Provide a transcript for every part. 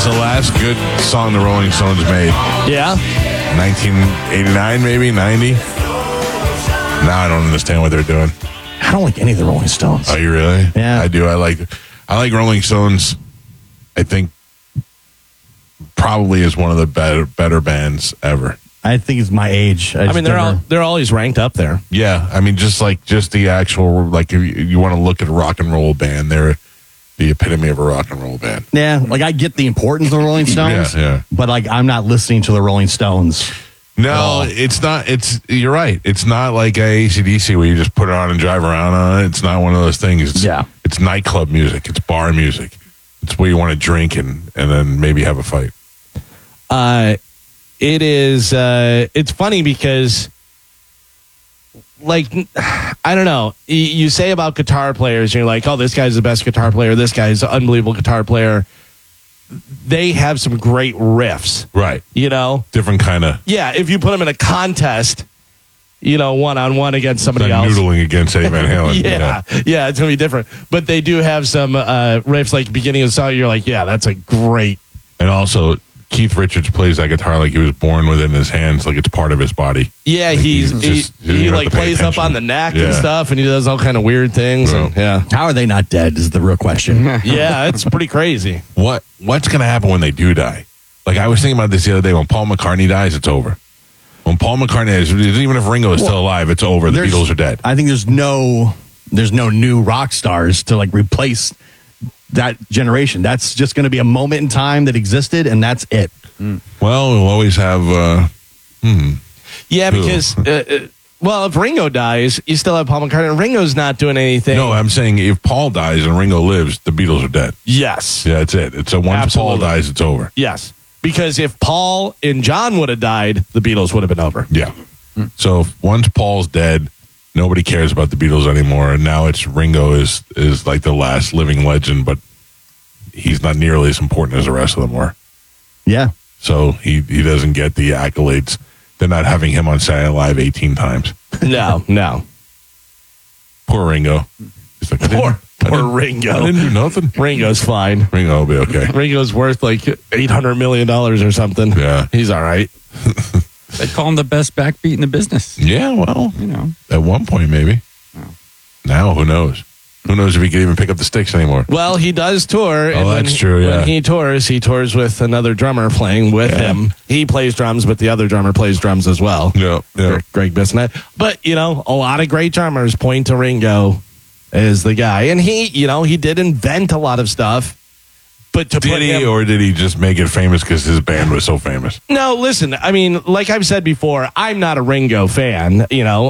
the last good song the Rolling Stones made? Yeah. 1989, maybe 90. Now I don't understand what they're doing. I don't like any of the Rolling Stones. Oh, you really? Yeah. I do. I like Rolling Stones. I think probably is one of the better bands ever. I think it's my age. I mean, they're always ranked up there. Yeah, I mean, just the actual, like, if you want to look at a rock and roll band, they're the epitome of a rock and roll band. Yeah, like I get the importance of the Rolling Stones. Yeah. But like, I'm not listening to the Rolling Stones. No, it's not. You're right. It's not like a AC/DC where you just put it on and drive around on it. It's not one of those things. It's nightclub music. It's bar music. It's where you want to drink and then maybe have a fight. It is. It's funny because, like, I don't know. You say about guitar players, and you're like, oh, this guy's the best guitar player. This guy's an unbelievable guitar player. They have some great riffs. Right. You know? Different kind of. Yeah, if you put them in a contest, one-on-one against somebody else. Noodling against Eddie Van Halen. yeah, it's going to be different. But they do have some riffs, like beginning of the song, you're like, yeah, that's a great. And also, Keith Richards plays that guitar like he was born with it in his hands, like it's part of his body. Yeah, like he plays up on the neck and stuff, and he does all kind of weird things. Bro. And, How are they not dead is the real question. Yeah, it's pretty crazy. What's going to happen when they do die? Like, I was thinking about this the other day. When Paul McCartney dies, it's over. When Paul McCartney dies, even if Ringo is still alive, it's over. The Beatles are dead. I think there's no new rock stars to like replace that generation. That's just going to be a moment in time that existed, and that's it. Well, we'll always have. Yeah, because if Ringo dies, you still have Paul McCartney. And Ringo's not doing anything. No, I'm saying if Paul dies and Ringo lives, the Beatles are dead. Yes. Yeah, that's it. It's once Absolutely. Paul dies, it's over. Yes, because if Paul and John would have died, the Beatles would have been over. Yeah. So once Paul's dead, nobody cares about the Beatles anymore, and now it's Ringo is like the last living legend, but he's not nearly as important as the rest of them were. Yeah. So he doesn't get the accolades. They're not having him on Saturday Night Live 18 times. No. Poor Ringo. He's like, Poor Ringo. I didn't do nothing. Ringo's fine. Ringo will be okay. Ringo's worth like $800 million or something. Yeah. He's all right. They call him the best backbeat in the business. Yeah, well, at one point maybe. Now, who knows? Who knows if he can even pick up the sticks anymore? Well, he does tour. Oh, that's true, yeah. When he tours with another drummer playing with him. He plays drums, but the other drummer plays drums as well. Yeah. Greg Bissonette. But, a lot of great drummers point to Ringo as the guy. And he did invent a lot of stuff. But did he, or did he just make it famous because his band was so famous? No, listen, I mean, like I've said before, I'm not a Ringo fan,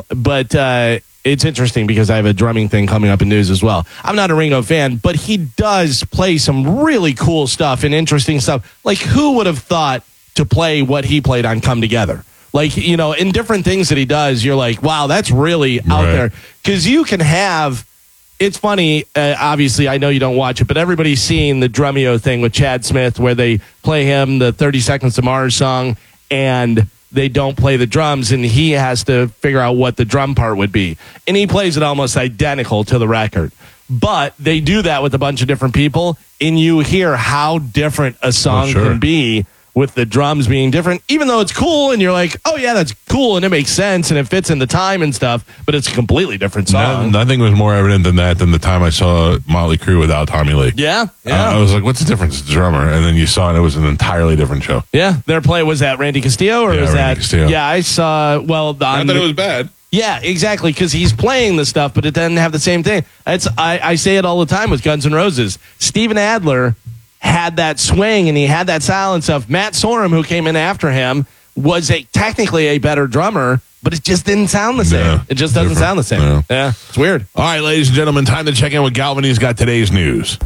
but it's interesting because I have a drumming thing coming up in news as well. I'm not a Ringo fan, but he does play some really cool stuff and interesting stuff. Like, who would have thought to play what he played on Come Together? Like, in different things that he does, you're like, wow, that's really out there. Because you can have... It's funny, obviously, I know you don't watch it, but everybody's seen the Drumeo thing with Chad Smith where they play him the 30 Seconds to Mars song and they don't play the drums and he has to figure out what the drum part would be. And he plays it almost identical to the record. But they do that with a bunch of different people and you hear how different a song can be with the drums being different, even though it's cool and you're like, oh yeah, that's cool and it makes sense and it fits in the time and stuff, but it's a completely different song. Nothing was more evident than the time I saw Motley Crue without Tommy Lee. Yeah. I was like, what's the difference? It's a drummer. And then you saw it was an entirely different show. Yeah. Their play, was that Randy Castillo or was that? Castillo. Yeah, I saw, not that it was bad. Yeah, exactly, because he's playing the stuff, but it doesn't have the same thing. I say it all the time with Guns N' Roses. Steven Adler had that swing and he had that style and stuff. Matt Sorum, who came in after him, was technically a better drummer, but it just didn't sound the same. Yeah, it just doesn't sound the same. Yeah, it's weird. All right, ladies and gentlemen, time to check in with Galvin. He's got today's news.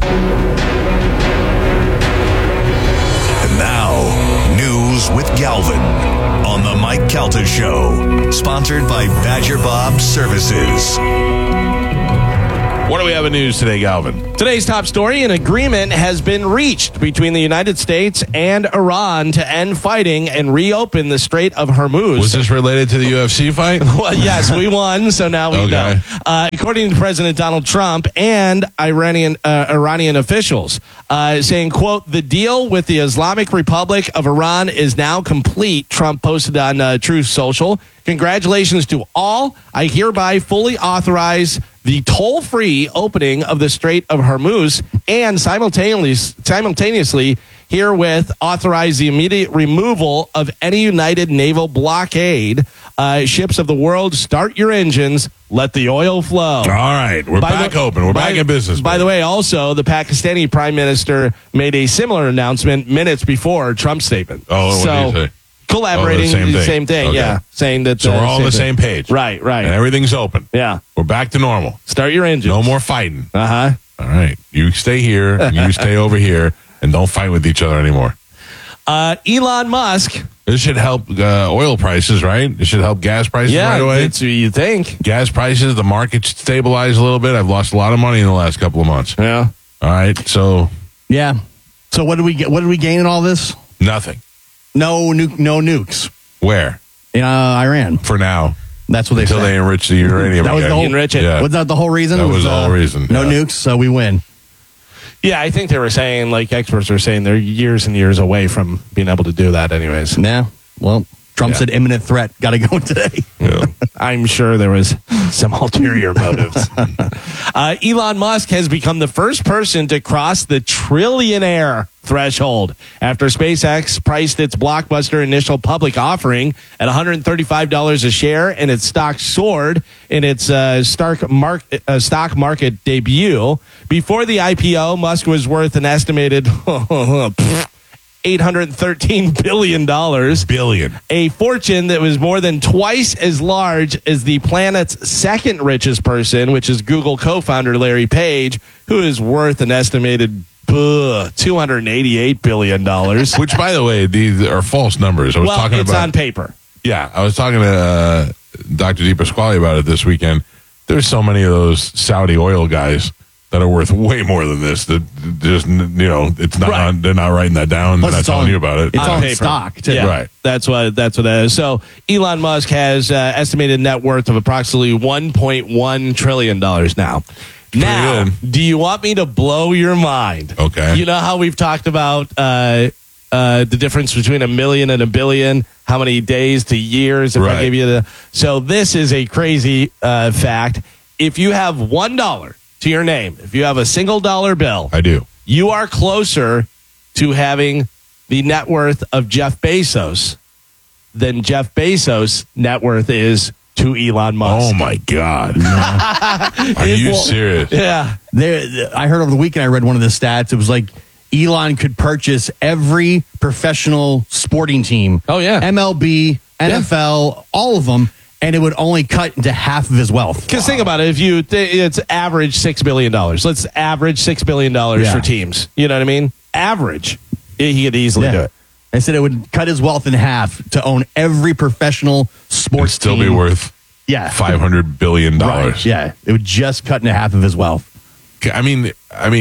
And now, news with Galvin on the Mike Calta Show, sponsored by Badger Bob Services. What do we have in news today, Galvin? Today's top story, an agreement has been reached between the United States and Iran to end fighting and reopen the Strait of Hormuz. Was this related to the UFC fight? Well, yes, we won, so now we know. According to President Donald Trump and Iranian officials, saying, quote, the deal with the Islamic Republic of Iran is now complete, Trump posted on Truth Social. Congratulations to all. I hereby fully authorize the toll-free opening of the Strait of Hormuz and simultaneously herewith authorize the immediate removal of any United naval blockade. Ships of the world, start your engines. Let the oil flow. All right. We're back open. We're back in business. By the way, also, the Pakistani prime minister made a similar announcement minutes before Trump's statement. Oh, what did he say? Collaborating, same thing, okay. Yeah. Saying that. So we're all on the same page. Right. And everything's open. Yeah. We're back to normal. Start your engines. No more fighting. Uh-huh. All right. You stay here, and you stay over here, and don't fight with each other anymore. Elon Musk. This should help oil prices, right? It should help gas prices right away. That's what you think. Gas prices, the market should stabilize a little bit. I've lost a lot of money in the last couple of months. Yeah. All right. So. Yeah. So what do we get? What did we gain in all this? Nothing. No nukes. Where? In Iran. For now. That's what they said. Until they enrich the uranium. That was the whole, enrich it. Yeah. Was that the whole reason? That was the whole reason. No nukes, so we win. Yeah, I think they were saying, like experts are saying, they're years and years away from being able to do that anyways. Yeah. Well, Trump said imminent threat. Got to go today. Yeah. I'm sure there was some ulterior motives. Elon Musk has become the first person to cross the trillionaire threshold after SpaceX priced its blockbuster initial public offering at $135 a share, and its stock soared in its stock market debut. Before the IPO, Musk was worth an estimated $813 billion. A fortune that was more than twice as large as the planet's second richest person, which is Google co-founder Larry Page, who is worth an estimated $288 billion. Which, by the way, these are false numbers. I was talking it's about, on paper. Yeah, I was talking to Dr. Deepa Pasquale about it this weekend. There's so many of those Saudi oil guys that are worth way more than this. That just, it's not. Right. They're not writing that down. Plus they're not telling you about it. It's on stock too. Yeah, right. That's what it is. So Elon Musk has estimated net worth of approximately $1.1 trillion now. Now, do you want me to blow your mind? Okay. You know how we've talked about the difference between a million and a billion, how many days to years, if I gave you so this is a crazy fact. If you have $1 to your name, if you have a single dollar bill, I do. You are closer to having the net worth of Jeff Bezos than Jeff Bezos' net worth is to Elon Musk. Oh my God. Are you serious? Yeah. I heard over the weekend, I read one of the stats. It was like Elon could purchase every professional sporting team. Oh, yeah. MLB, NFL, all of them. And it would only cut into half of his wealth. Because think about it. It's average $6 billion. Let's average $6 billion for teams. You know what I mean? Average. He could easily do it. I said it would cut his wealth in half to own every professional sports still team. be worth $500 billion. Right. Yeah. It would just cut into half of his wealth. I mean,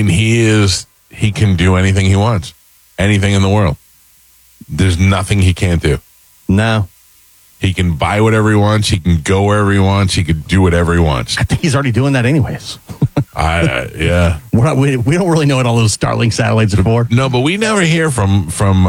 he can do anything he wants. Anything in the world. There's nothing he can't do. No. He can buy whatever he wants. He can go wherever he wants. He can do whatever he wants. I think he's already doing that anyways. Yeah. We don't really know what all those Starlink satellites are for. No, but we never hear from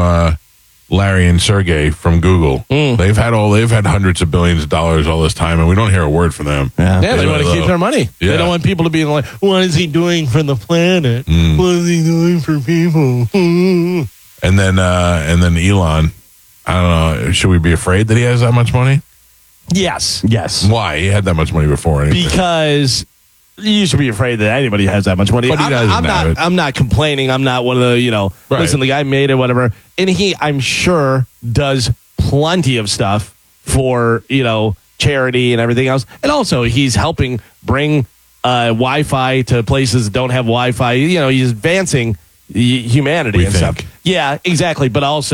Larry and Sergey from Google. They've had hundreds of billions of dollars all this time, and we don't hear a word from them. Yeah, they want to keep their money. Yeah. They don't want people to be like, what is he doing for the planet? What is he doing for people? And then Elon, I don't know, should we be afraid that he has that much money? Yes. Why? He had that much money before. Anyway. Because you should be afraid that anybody has that much money. But he doesn't have it. I'm not complaining. I'm not one of the, listen, the guy made it, whatever. And he, I'm sure, does plenty of stuff for, charity and everything else. And also, he's helping bring Wi-Fi to places that don't have Wi-Fi. He's advancing humanity and stuff. Yeah, exactly. But also,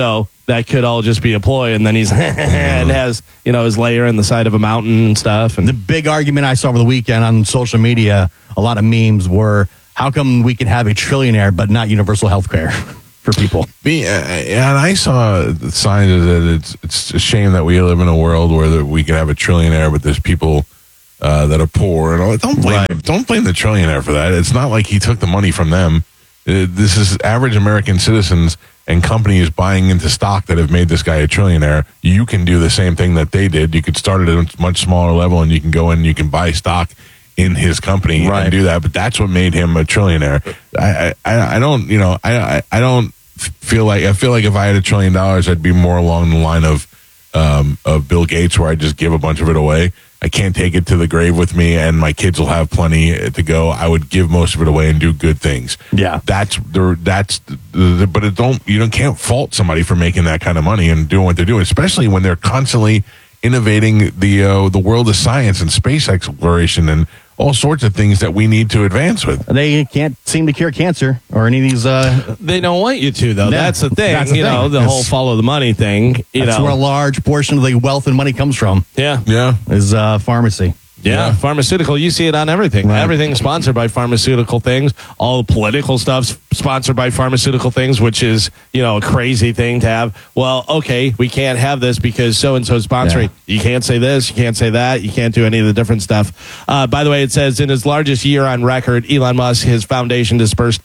that could all just be a ploy, and then he's and has his lair in the side of a mountain and stuff. And the big argument I saw over the weekend on social media, a lot of memes were, how come we can have a trillionaire but not universal health care for people? And I saw signs that it's a shame that we live in a world where we can have a trillionaire, but there's people that are poor and all. Don't blame the trillionaire for that. It's not like he took the money from them. This is average American citizens and companies buying into stock that have made this guy a trillionaire. You can do the same thing that they did. You could start at a much smaller level, and you can go in and you can buy stock in his company and do that. But that's what made him a trillionaire. I don't feel like if I had $1 trillion, I'd be more along the line of Bill Gates, where I just give a bunch of it away. I can't take it to the grave with me, and my kids will have plenty to go. I would give most of it away and do good things. Yeah, but you can't fault somebody for making that kind of money and doing what they're doing, especially when they're constantly innovating the world of science and space exploration and all sorts of things that we need to advance with. They can't seem to cure cancer or any of these. They don't want you to, though. No, that's the thing. that's the thing. The whole follow the money thing. That's where a large portion of the wealth and money comes from. Yeah. Is pharmacy. Yeah, pharmaceutical. You see it on everything. Right. Everything's sponsored by pharmaceutical things. All the political stuff's sponsored by pharmaceutical things, which is, a crazy thing to have. Well, okay, we can't have this because so-and-so's sponsoring. Yeah. You can't say this, you can't say that, you can't do any of the different stuff. By the way, it says in his largest year on record, Elon Musk, his foundation dispersed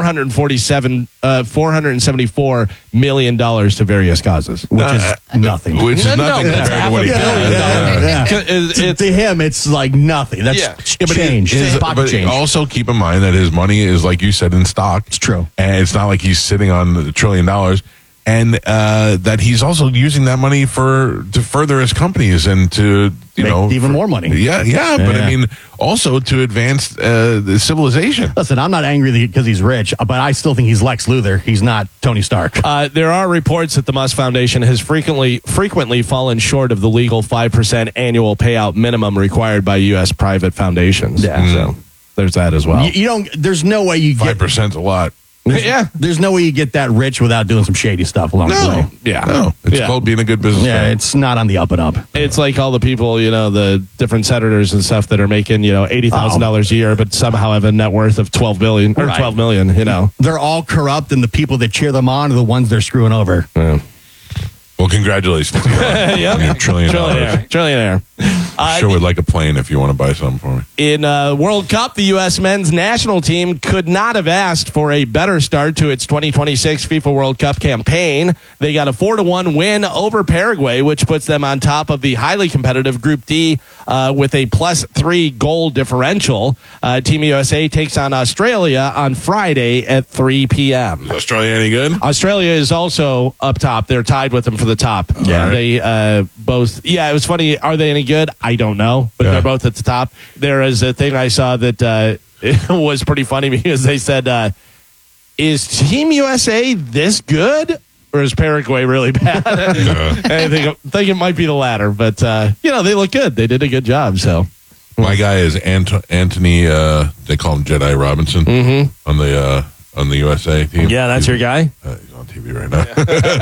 $474 million to various causes. Which is nothing. Which is nothing compared to what he got. To him, it's like nothing. That's change. But also keep in mind that his money is, like you said, in stock. It's true. And it's not like he's sitting on $1 trillion. And that he's also using that money to further his companies and to make even more money. Yeah. But I mean, also to advance the civilization. Listen, I'm not angry because he's rich, but I still think he's Lex Luthor. He's not Tony Stark. There are reports that the Musk Foundation has frequently fallen short of the legal 5% annual payout minimum required by U.S. private foundations. Yeah. So there's that as well. You don't. There's no way you get 5%'s a lot. There's no way you get that rich without doing some shady stuff along the way. Yeah. No. It's called being a good businessman. Yeah, it's not on the up and up. It's like all the people, the different senators and stuff that are making, $80,000 a year, but somehow have a net worth of $12 billion or $12 million, They're all corrupt, and the people that cheer them on are the ones they're screwing over. Yeah. Well, congratulations. Yep. Trillionaire. Sure would like a plane if you want to buy something for me. In World Cup, the U.S. men's national team could not have asked for a better start to its 2026 FIFA World Cup campaign. They got a 4-1 win over Paraguay, which puts them on top of the highly competitive Group D with a +3 goal differential. Team USA takes on Australia on Friday at 3 p.m. Is Australia any good? Australia is also up top. They're tied with them for the top. Yeah. They both. Yeah, it was funny. Are they any good? I don't know, but they're both at the top. There is a thing I saw that it was pretty funny because they said, "Is Team USA this good, or is Paraguay really bad?" I think it might be the latter, but they look good. They did a good job. So my guy is Anthony. They call him Jedi Robinson on the USA team. Yeah, that's your guy. He's on TV right now.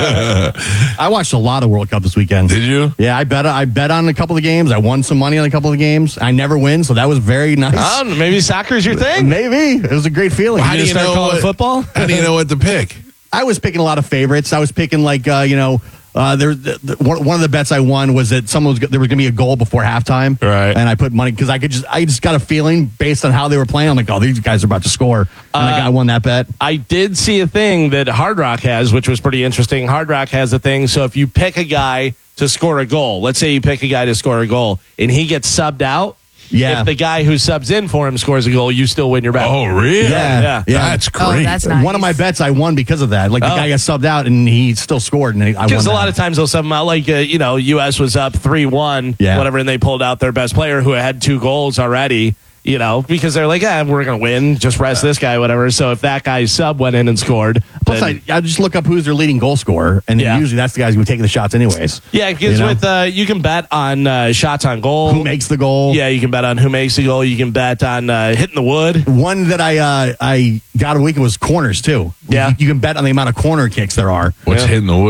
I watched a lot of World Cup this weekend. Did you? Yeah, I bet on a couple of games. I won some money on a couple of games. I never win, so that was very nice. Oh, maybe soccer's your thing. Maybe it was a great feeling. How do you know calling football? How do you know what to pick? I was picking a lot of favorites. I was picking one of the bets I won was that there was going to be a goal before halftime, right? And I put money because I just got a feeling based on how they were playing. I'm like, oh, these guys are about to score, and I won that bet. I did see a thing that Hard Rock has, which was pretty interesting. Hard Rock has a thing. So if you pick a guy to score a goal, let's say you pick a guy to score a goal, and he gets subbed out. Yeah. If the guy who subs in for him scores a goal, you still win your bet. Oh, really? Yeah. That's great. Oh, that's nice. One of my bets I won because of that. Like the guy got subbed out and he still scored, and I won. Because a lot of times they'll sub him out. Like U.S. was up 3-1, whatever, and they pulled out their best player who had 2 goals already. Because they're like, we're going to win. Just rest this guy, whatever. So if that guy's sub went in and scored. Plus, I just look up who's their leading goal scorer, and usually that's the guys who are taking the shots anyways. Yeah, because with you can bet on shots on goal. Who makes the goal. Yeah, you can bet on who makes the goal. You can bet on hitting the wood. One that I got a week was corners, too. Yeah. You can bet on the amount of corner kicks there are. What's hitting the wood?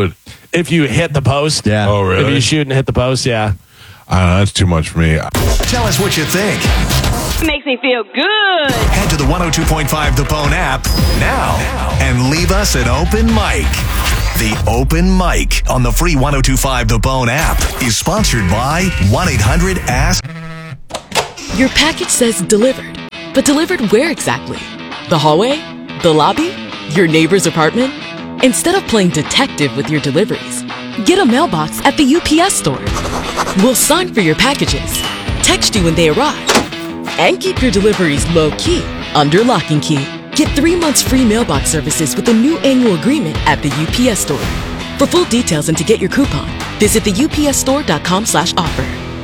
If you hit the post. Yeah. Oh, really? If you shoot and hit the post, yeah. That's too much for me. Tell us what you think. Makes me feel good. Head to the 102.5 The Bone app now and leave us an open mic. The Open Mic on the free 102.5 The Bone app is sponsored by 1-800-ASK. Your package says delivered, but delivered where exactly? The hallway? The lobby? Your neighbor's apartment? Instead of playing detective with your deliveries, get a mailbox at the UPS store. We'll sign for your packages, text you when they arrive, and keep your deliveries low-key under lock and key. Get 3 months free mailbox services with a new annual agreement at the UPS store. For full details and to get your coupon, visit theupsstore.com/offer.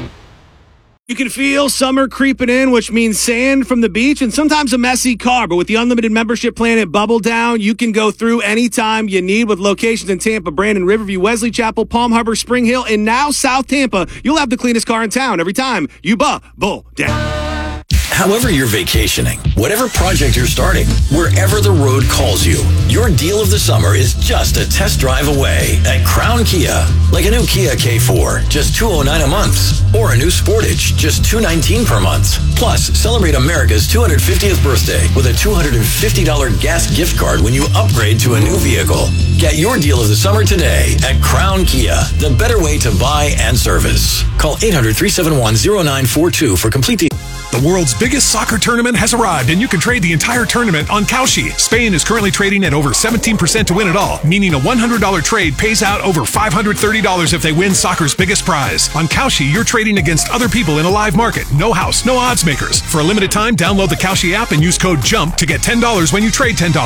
You can feel summer creeping in, which means sand from the beach and sometimes a messy car. But with the unlimited membership plan at Bubble Down, you can go through anytime you need with locations in Tampa, Brandon, Riverview, Wesley Chapel, Palm Harbor, Spring Hill, and now South Tampa. You'll have the cleanest car in town every time you Bubble Down. However you're vacationing, whatever project you're starting, wherever the road calls you, your deal of the summer is just a test drive away at Crown Kia. Like a new Kia K4, just $209 a month. Or a new Sportage, just $219 per month. Plus, celebrate America's 250th birthday with a $250 gas gift card when you upgrade to a new vehicle. Get your deal of the summer today at Crown Kia, the better way to buy and service. Call 800-371-0942 for complete details. The world's biggest soccer tournament has arrived, and you can trade the entire tournament on Kalshi. Spain is currently trading at over 17% to win it all, meaning a $100 trade pays out over $530 if they win soccer's biggest prize. On Kalshi, you're trading against other people in a live market. No house, no odds makers. For a limited time, download the Kalshi app and use code JUMP to get $10 when you trade $10.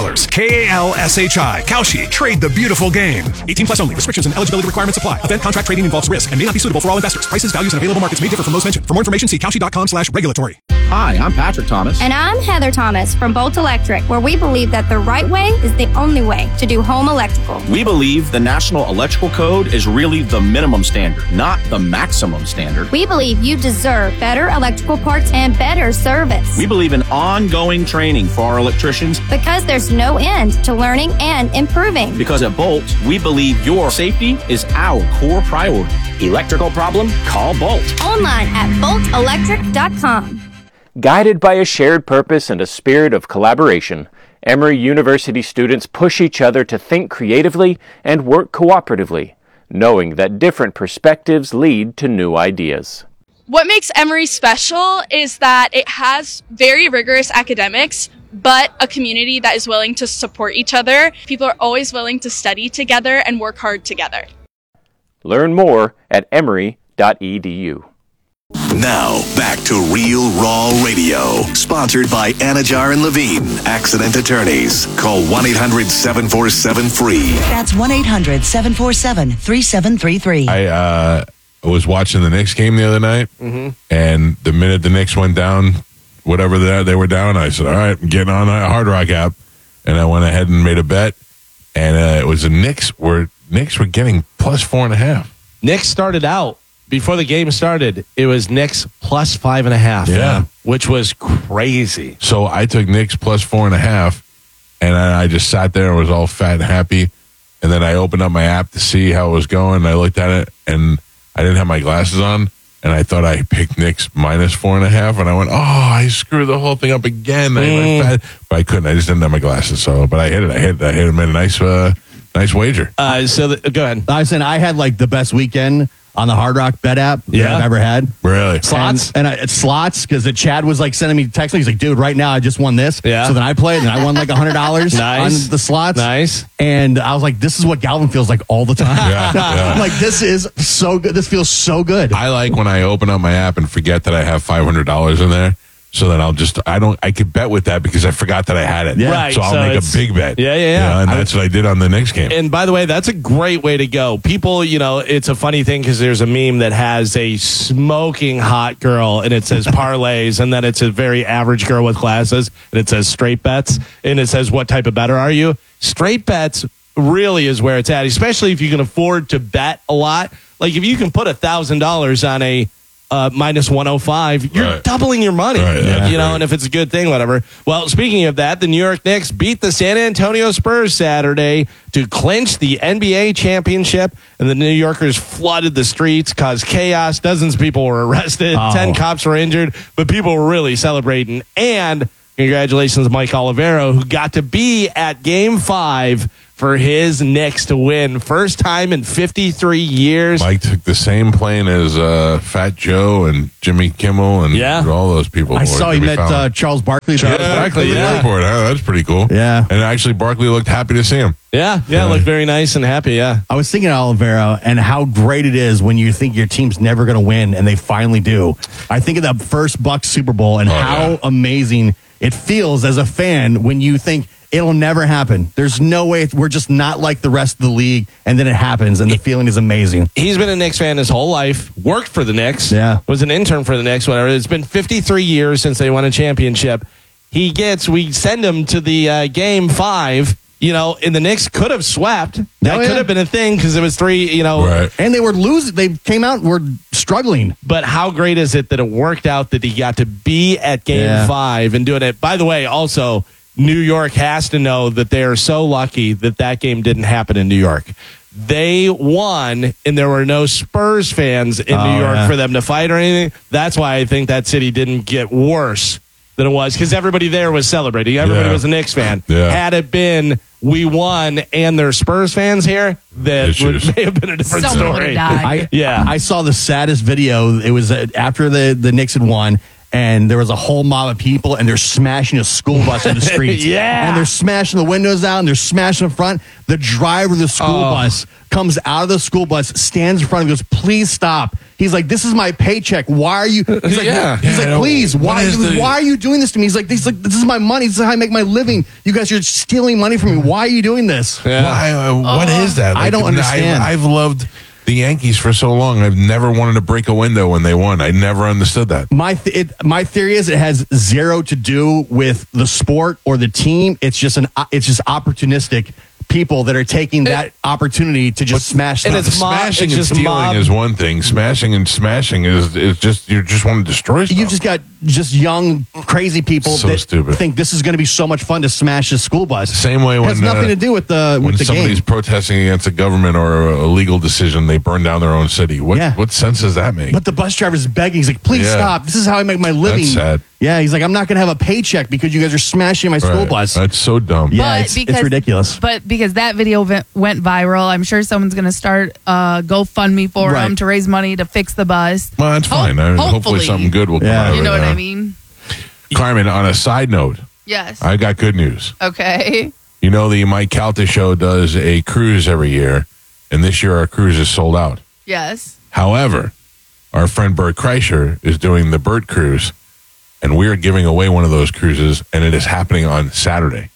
Kalshi. Kalshi. Trade the beautiful game. 18 plus only. Restrictions and eligibility requirements apply. Event contract trading involves risk and may not be suitable for all investors. Prices, values, and available markets may differ from those mentioned. For more information, see Kalshi.com/regulatory. Hi, I'm Patrick Thomas. And I'm Heather Thomas from Bolt Electric, where we believe that the right way is the only way to do home electrical. We believe the National Electrical Code is really the minimum standard, not the maximum standard. We believe you deserve better electrical parts and better service. We believe in ongoing training for our electricians. Because there's no end to learning and improving. Because at Bolt, we believe your safety is our core priority. Electrical problem? Call Bolt. Online at boltelectric.com. Guided by a shared purpose and a spirit of collaboration, Emory University students push each other to think creatively and work cooperatively, knowing that different perspectives lead to new ideas. What makes Emory special is that it has very rigorous academics, but a community that is willing to support each other. People are always willing to study together and work hard together. Learn more at emory.edu. Now, back to Real Raw Radio, sponsored by Anajar and Levine, accident attorneys. Call 1-800-747-FREE. That's 1-800-747-3733. I was watching the Knicks game the other night, and the minute the Knicks went down, whatever they were down, I said, all right, I'm getting on the Hard Rock app, and I went ahead and made a bet, and it was the Knicks were getting plus 4.5. Knicks started out. Before the game started, it was Knicks plus 5.5. Yeah. Which was crazy. So I took Knicks plus 4.5, and I just sat there and was all fat and happy. And then I opened up my app to see how it was going. And I looked at it, and I didn't have my glasses on. And I thought I picked Knicks minus 4.5. And I went, I screwed the whole thing up again. But I couldn't. I just didn't have my glasses. So, but I hit it. I hit it. Made a nice wager. Go ahead. I was saying I had like the best weekend on the Hard Rock bet app that I've ever had. Really? Slots? And it's slots, because Chad was like sending me text. He's like, dude, right now I just won this. Yeah. So then I played, and I won like $100 Nice. on the slots. Nice. And I was like, this is what Galvin feels like all the time. Yeah. I'm like, this is so good. This feels so good. I like when I open up my app and forget that I have $500 in there. So then I could bet with that because I forgot that I had it. Yeah. Right. So I'll make a big bet. Yeah. And that's what I did on the next game. And by the way, that's a great way to go. People, it's a funny thing because there's a meme that has a smoking hot girl and it says parlays, and then it's a very average girl with glasses and it says straight bets, and it says, what type of bettor are you? Straight bets really is where it's at, especially if you can afford to bet a lot. Like if you can put $1,000 on a minus 105, you're doubling your money. Right, And if it's a good thing, whatever. Well, speaking of that, the New York Knicks beat the San Antonio Spurs Saturday to clinch the NBA championship, and the New Yorkers flooded the streets, caused chaos. Dozens of people were arrested, 10 cops were injured, but people were really celebrating. And congratulations to Mike Olivero, who got to be at Game 5 for his Knicks to win. First time in 53 years. Mike took the same plane as Fat Joe and Jimmy Kimmel and all those people. I saw he met Charles Barkley. Charles Barkley at the airport. That's pretty cool. Yeah. And actually, Barkley looked happy to see him. Yeah, looked very nice and happy, yeah. I was thinking of Olivero and how great it is when you think your team's never going to win and they finally do. I think of that first Bucks Super Bowl and how amazing it feels as a fan when you think it'll never happen. There's no way. We're just not like the rest of the league. And then it happens, and the feeling is amazing. He's been a Knicks fan his whole life, worked for the Knicks, was an intern for the Knicks, whatever. It's been 53 years since they won a championship. We send him to the Game 5, and the Knicks could have swept. That could have been a thing because it was 3, Right. And they were losing. They came out and were struggling. But how great is it that it worked out that he got to be at Game 5 and doing it? By the way, also, New York has to know that they are so lucky that game didn't happen in New York. They won, and there were no Spurs fans in New York for them to fight or anything. That's why I think that city didn't get worse than it was, because everybody there was celebrating. Everybody was a Knicks fan. Yeah. Had it been we won and there's Spurs fans here, that may have been a different story. I saw the saddest video. It was after the Knicks had won, and there was a whole mob of people, and they're smashing a school bus in the streets. And they're smashing the windows out, and they're smashing the front. The driver of the school bus comes out of the school bus, stands in front and goes, "Please stop." He's like, "This is my paycheck. Why are you?" He's like, "Please, why are you doing this to me?" He's like, "This is my money. This is how I make my living. You guys are stealing money from me. Why are you doing this?" What is that? I don't understand. I've loved the Yankees for so long. I've never wanted to break a window when they won. I never understood that. My theory is it has zero to do with the sport or the team. It's just opportunistic people that are taking that opportunity to just smash stuff. And it's smashing and stealing is one thing. Smashing is just, you just want to destroy stuff. You've just got young, crazy people that stupid. think this is going to be so much fun to smash a school bus. Same way it when has nothing to do with the when game. somebody's protesting against a government or a legal decision, they burn down their own city. What sense does that make? But the bus driver's begging. He's like, "Please stop. This is how I make my living." That's sad. Yeah, he's like, "I'm not going to have a paycheck because you guys are smashing my school bus." That's so dumb. Yeah, it's ridiculous. But because that video went viral, I'm sure someone's going to start GoFundMe for him to raise money to fix the bus. Well, that's fine. Hopefully something good will come out of it. You know what I mean? Carmen, on a side note, yes, I got good news. Okay. You know, the Mike Calta show does a cruise every year, and this year our cruise is sold out. Yes. However, our friend Bert Kreischer is doing the Bert Cruise, and we are giving away one of those cruises, and it is happening on Saturday.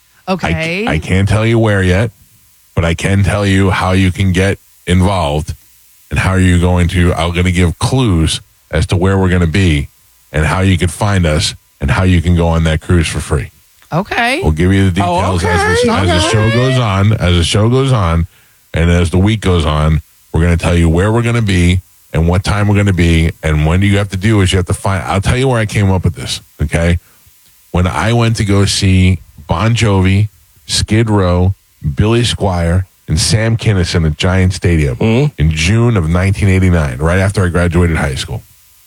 Okay. I can't tell you where yet, but I can tell you how you can get involved and how you're going to. I'm going to give clues as to where we're going to be and how you can find us and how you can go on that cruise for free. Okay. We'll give you the details as the show goes on. As the show goes on, and as the week goes on, we're going to tell you where we're going to be and what time we're going to be. And when you have to do is you have to find. I'll tell you where I came up with this. Okay, when I went to go see Bon Jovi, Skid Row, Billy Squier, and Sam Kinison at Giant Stadium in June of 1989, right after I graduated high school,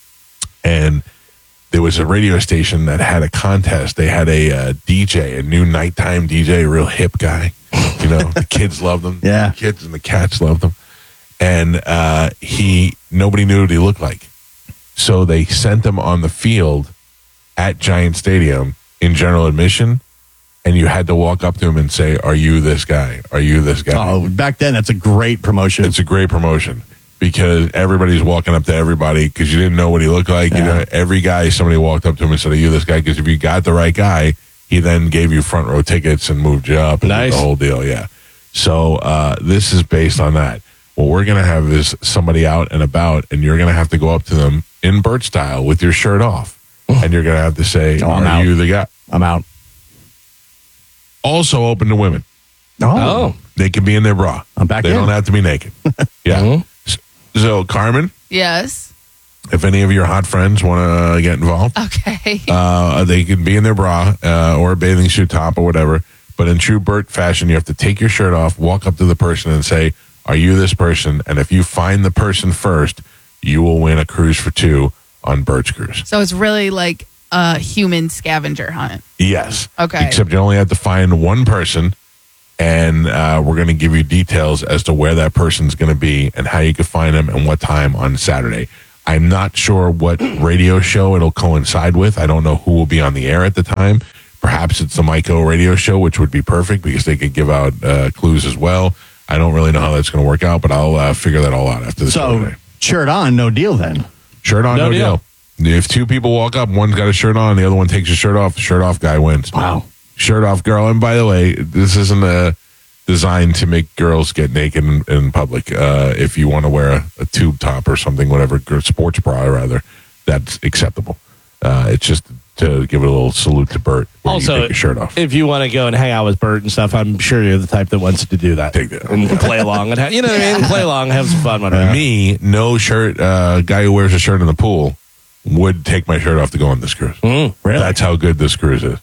and there was a radio station that had a contest. They had a DJ, a new nighttime DJ, a real hip guy. You know, the kids loved him. Yeah. The kids and the cats loved him. And nobody knew what he looked like. So they sent him on the field at Giant Stadium in general admission. And you had to walk up to him and say, "Are you this guy? Are you this guy?" Oh, back then, that's a great promotion. It's a great promotion. Because everybody's walking up to everybody because you didn't know what he looked like. Yeah. You know, every guy, somebody walked up to him and said, "Are you this guy?" Because if you got the right guy, he then gave you front row tickets and moved you up. And did the whole deal, yeah. So this is based on that. What we're going to have is somebody out and about, and you're going to have to go up to them in Bert style with your shirt off. And you're going to have to say, "Are you the guy?" I'm out. Also open to women. Oh. They can be in their bra. I'm back They in. don't have to be naked. Yeah. So, Carmen, Yes. If any of your hot friends want to get involved, Okay. they can be in their bra or a bathing suit top or whatever. But in true Bert fashion, you have to take your shirt off, walk up to the person and say, "Are you this person?" And if you find the person first, you will win a cruise for 2 on Bert's Cruise. So it's really like a human scavenger hunt. Yes. Okay. Except you only have to find one person, and we're going to give you details as to where that person's going to be and how you can find them and what time on Saturday. I'm not sure what radio show it'll coincide with. I don't know who will be on the air at the time. Perhaps it's the Myco radio show, which would be perfect because they could give out clues as well. I don't really know how that's going to work out, but I'll figure that all out after the show today. Shirt on, no deal then. Shirt on, no deal. If 2 people walk up, one's got a shirt on, the other one takes his shirt off, the shirt off guy wins. Wow. Shirt off girl. And by the way, this isn't designed to make girls get naked in public. If you want to wear a tube top or something, whatever, sports bra rather, that's acceptable. It's just to give it a little salute to Bert. Also, you take your shirt off. If you want to go and hang out with Bert and stuff, I'm sure you're the type that wants to do that. Take that. And play along. And you know what I mean? Play along, have some fun. Whatever. Me, no shirt, guy who wears a shirt in the pool would take my shirt off to go on this cruise. Really? That's how good this cruise is.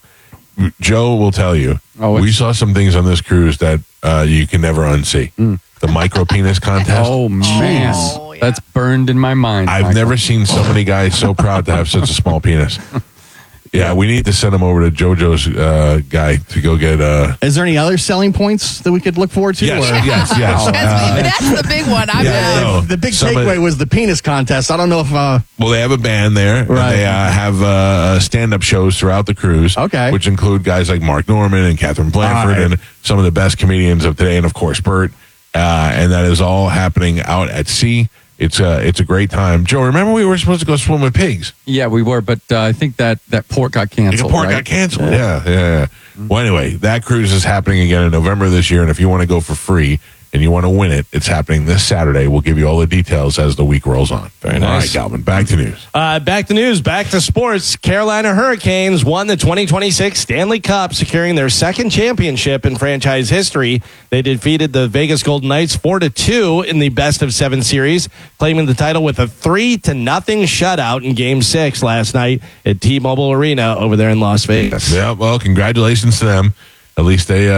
Joe will tell you, we saw some things on this cruise that you can never unsee. The micro penis contest. Oh, man. That's burned in my mind. I've never seen so many guys so proud to have such a small penis. Yeah, we need to send him over to JoJo's guy to go get. Is there any other selling points that we could look forward to? Yes. That's the big one. The big takeaway was the penis contest. I don't know if. Well, they have a band there. Right. And they have stand-up shows throughout the cruise. Okay. Which include guys like Mark Norman and Catherine Blanford and some of the best comedians of today, and of course Bert. And that is all happening out at sea. It's a great time. Joe, remember we were supposed to go swim with pigs? Yeah, we were, but I think that port got canceled. The port got canceled. Yeah. Well, anyway, that cruise is happening again in November this year, and if you want to go for free and you want to win it, it's happening this Saturday. We'll give you all the details as the week rolls on. Very nice. All right, Galvin, back to news. Back to sports. Carolina Hurricanes won the 2026 Stanley Cup, securing their second championship in franchise history. They defeated the Vegas Golden Knights 4-2 in the best-of-7 series, claiming the title with a 3-0 shutout in Game 6 last night at T-Mobile Arena over there in Las Vegas. Yeah, well, congratulations to them. At least they,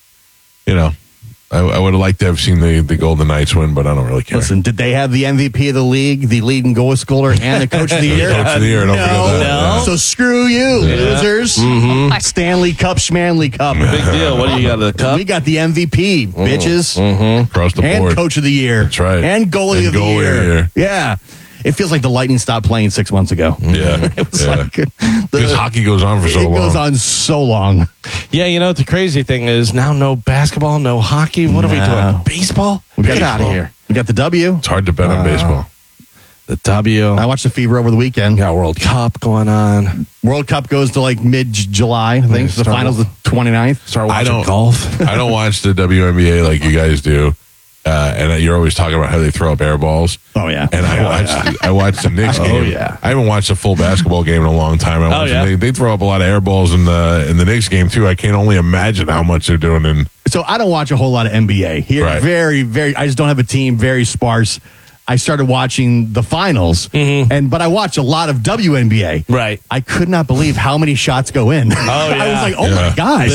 I would have liked to have seen the Golden Knights win, but I don't really care. Listen, did they have the MVP of the league, the leading goal scorer, and the coach of the year? Coach of the year, don't forget that. So screw you, losers. Stanley Cup, Schmanley Cup. Big deal. What do you got? The cup? We got the MVP, bitches. Across the board. And coach of the year. That's right. And goalie of the year. Yeah. It feels like the Lightning stopped playing 6 months ago. Yeah. It was like because hockey goes on for so long. It goes on so long. Yeah, the crazy thing is now no basketball, no hockey. What are we doing? Baseball? Get out of here. We got the W. It's hard to bet on baseball. The W. I watched the Fever over the weekend. Got World Cup going on. World Cup goes to like mid-July, I think. The finals the 29th. Start watching golf. I don't watch the WNBA like you guys do. And you're always talking about how they throw up air balls. Oh, yeah. And I watched the Knicks game. Oh, yeah. I haven't watched a full basketball game in a long time. They throw up a lot of air balls in the Knicks game, too. I can't only imagine how much they're doing. So I don't watch a whole lot of NBA. Here, Right. very, very, I just don't have a team, very sparse. I started watching the finals, but I watch a lot of WNBA. Right. I could not believe how many shots go in. Oh, yeah. I was like, my God.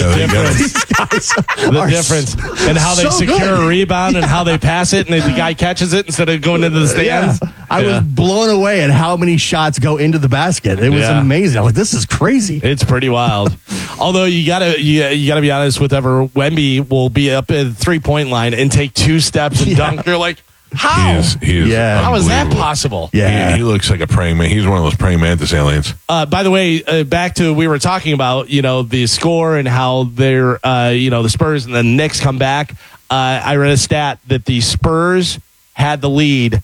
The difference. And how they secure a rebound and how they pass it and the guy catches it instead of going into the stands. Yeah. I was blown away at how many shots go into the basket. It was amazing. I was like, this is crazy. It's pretty wild. Although you gotta be honest with Wemby will be up at the 3-point line and take 2 steps and dunk. You're like, how? He is How is that unbelievable. possible? Yeah. He looks like a praying man. He's one of those praying mantis aliens. By the way, back to we were talking about the score and how they're the Spurs and the Knicks come back. I read a stat that the Spurs had the lead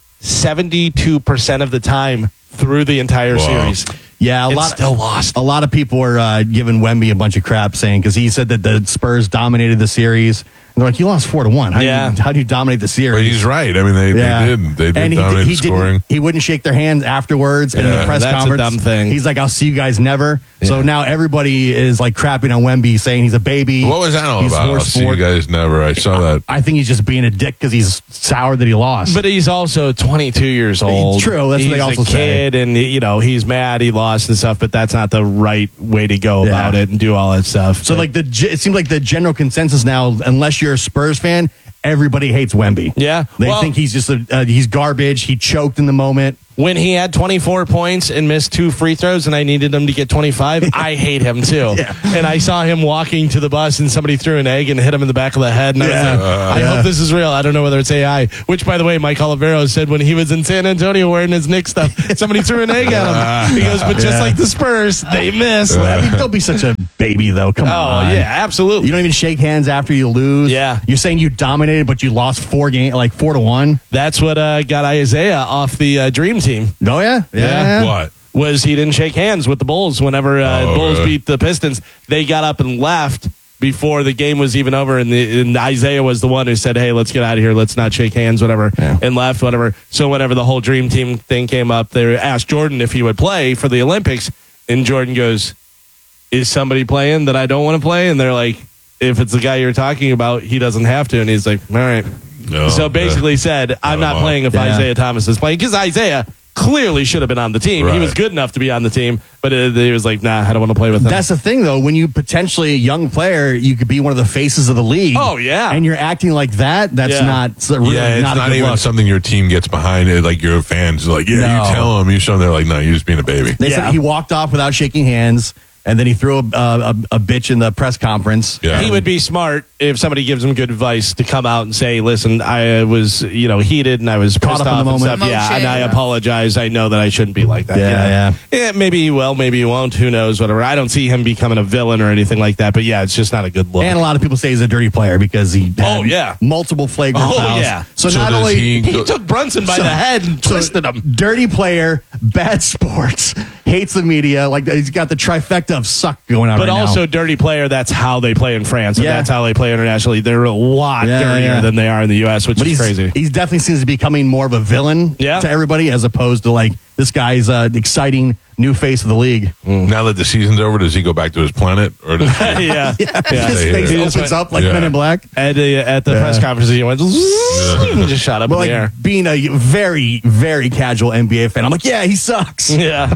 72% of the time through the entire series. Yeah, still lost. A lot of people were giving Wemby a bunch of crap, saying because he said that the Spurs dominated the series. And they're like, you lost 4-1. How do you dominate the series? But he's right. I mean, they did and dominate the scoring. He wouldn't shake their hands afterwards and in the press that's conference. a dumb thing. He's like, I'll see you guys never. So now everybody is like crapping on Wemby, saying he's a baby. What was that all about? I'll see you guys never. I saw that. I think he's just being a dick because he's sour that he lost. But he's also 22 years old. True. That's he's what they also a kid, say. and he's mad he lost and stuff. But that's not the right way to go about it and do all that stuff. So it seems like the general consensus now, unless you're a Spurs fan, everybody hates Wemby. Yeah. They think he's just he's garbage. He choked in the moment. When he had 24 points and missed 2 free throws and I needed him to get 25, I hate him too. And I saw him walking to the bus and somebody threw an egg and hit him in the back of the head. And I was like, I hope this is real. I don't know whether it's AI. Which, by the way, Mike Olivero said when he was in San Antonio wearing his Knicks stuff, somebody threw an egg at him. He goes, but just like the Spurs, they miss. I mean, don't be such a baby, though. Come on. Oh, yeah, absolutely. You don't even shake hands after you lose. Yeah. You're saying you dominated, but you lost 4-1. That's what got Isaiah off the Dream Team. Oh, yeah? Yeah. What? Was he didn't shake hands with the Bulls whenever Bulls beat the Pistons. They got up and left before the game was even over, and Isaiah was the one who said, hey, let's get out of here. Let's not shake hands, whatever, and left, whatever. So whenever the whole Dream Team thing came up, they asked Jordan if he would play for the Olympics, and Jordan goes, is somebody playing that I don't want to play? And they're like, if it's the guy you're talking about, he doesn't have to. And he's like, all right. No, so basically said, I'm not playing if Isaiah Thomas is playing, because Isaiah clearly should have been on the team. He was good enough to be on the team, but he was like, nah, I don't want to play with him. That's the thing, though. When you potentially a young player, you could be one of the faces of the league. Oh, yeah. And you're acting like that. That's not really it's not not a good even look. something your team gets behind it. Like your fans, like, you tell them, you show them, they're like, no, you're just being a baby. They said he walked off without shaking hands. And then he threw a bitch in the press conference. Yeah. He would be smart if somebody gives him good advice to come out and say, listen, I was, heated and I was Caught pissed up in off the and moment. stuff. Yeah, and I apologize. I know that I shouldn't be like that. Yeah, maybe he will, maybe he won't. Who knows, whatever. I don't see him becoming a villain or anything like that. But yeah, it's just not a good look. And a lot of people say he's a dirty player because he had multiple flagrant fouls. Yeah. So not only he took Brunson by the head and twisted him. Dirty player, bad sports, hates the media. Like he's got the trifecta of suck going on. But right also now. dirty player, that's how they play in France. And that's how they play internationally. They're a lot dirtier than they are in the U.S., which is crazy. He definitely seems to be becoming more of a villain to everybody as opposed to like this guy's exciting new face of the league. Now that the season's over, does he go back to his planet? Or does he Yeah. His face opens up like Men in Black. At the press conference, he went, just shot up in the air. Being a very, very casual NBA fan, I'm like, yeah, he sucks. Yeah.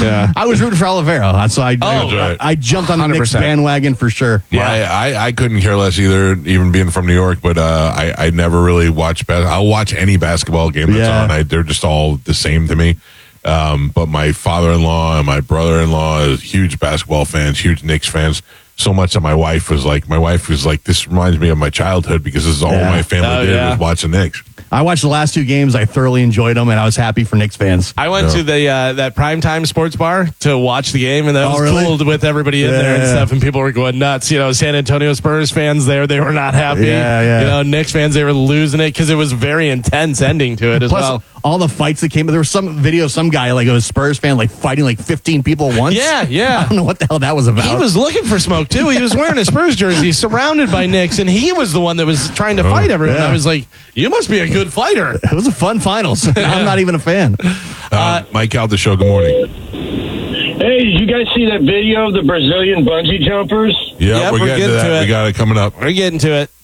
I was rooting for Olivero, so I jumped on the Knicks 100%. bandwagon for sure. Yeah, I couldn't care less either, even being from New York, but I never really watch I'll watch any basketball game that's on. They're just all the same to me. But my father-in-law and my brother-in-law is huge basketball fans, huge Knicks fans. So much that my wife was like, this reminds me of my childhood because this is all my family did was watching Knicks. I watched the last 2 games. I thoroughly enjoyed them, and I was happy for Knicks fans. I went to the that primetime sports bar to watch the game, and that was really? cool with everybody in there and stuff, and people were going nuts. San Antonio Spurs fans there, they were not happy. Knicks fans, they were losing it because it was a very intense ending to it as well. All the fights that came, there was some video of some guy, like a Spurs fan, like fighting like 15 people at once. Yeah. I don't know what the hell that was about. He was looking for smoke, too. He was wearing a Spurs jersey, surrounded by Knicks, and he was the one that was trying to fight everyone. I was like, you must be a good fighter. It was a fun finals. I'm not even a fan. Mike out the show, good morning. Hey, did you guys see that video of the Brazilian bungee jumpers? Yeah, we're getting to that. We got it coming up. We're getting to it.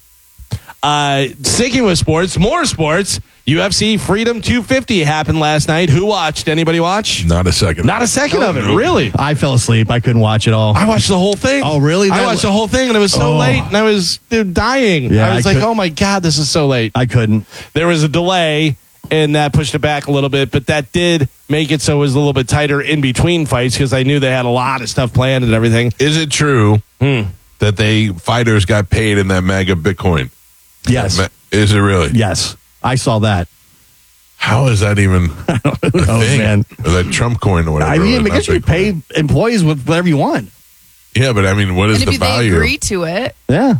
Sticking with sports, more sports. UFC Freedom 250 happened last night. Who watched? Anybody watch? Not a second. Not a second of it, really? I fell asleep. I couldn't watch it all. I watched the whole thing. Oh, really? I watched the whole thing, and it was so late, and I was dying. Yeah, I was like, oh, my God, this is so late. I couldn't. There was a delay, and that pushed it back a little bit, but that did make it so it was a little bit tighter in between fights because I knew they had a lot of stuff planned and everything. Is it true that fighters got paid in that mega Bitcoin? Yes. Is it really? Yes. I saw that. How is that even a thing? Man. Or that Trump coin or whatever. I mean, I guess you pay employees with whatever you want. Yeah, but I mean, what is And the if they value? agree to it. Yeah.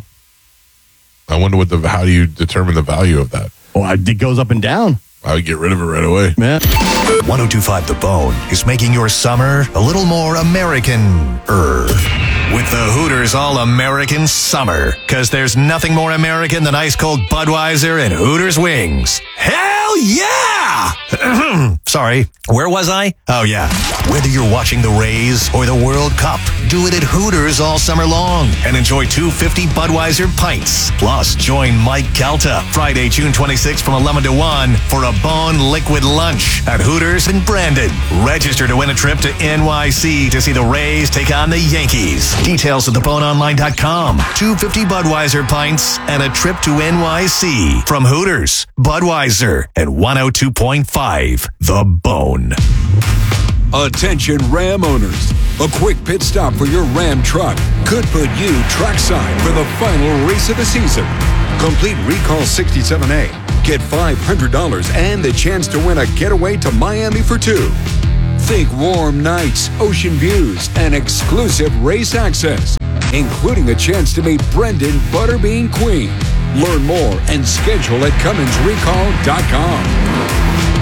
I wonder how do you determine the value of that? Well, it goes up and down. I would get rid of it right away. Yeah. 1025 The Bone is making your summer a little more American-er. with the Hooters All-American Summer. Because there's nothing more American than ice-cold Budweiser and Hooters wings. Hell yeah! Sorry, where was I? Oh, yeah. Whether you're watching the Rays or the World Cup, do it at Hooters all summer long and enjoy 250 Budweiser pints. Plus, join Mike Calta Friday, June 26th from 11 to 1 for a Bone Liquid Lunch at Hooters in Brandon. Register to win a trip to NYC to see the Rays take on the Yankees. Details at theboneonline.com. 250 Budweiser pints and a trip to NYC from Hooters, Budweiser, and 102.5 The Bone. Attention Ram owners. A quick pit stop for your Ram truck could put you trackside for the final race of the season. Complete Recall 67A. Get $500 and the chance to win a getaway to Miami for two. Think warm nights, ocean views, and exclusive race access, including a chance to meet Brendan Butterbean Queen. Learn more and schedule at CumminsRecall.com.